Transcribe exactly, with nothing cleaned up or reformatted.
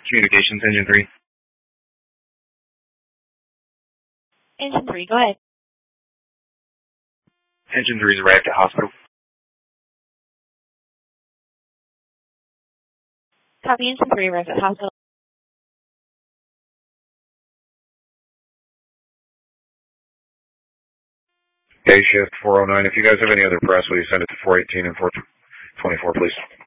Communications, Engine three. Engine three, go ahead. Engine three is arrived at hospital. Copy, Engine three, arrived at hospital. Day shift four oh nine. If you guys have any other press, will you send it to four eighteen and four twenty-four, please?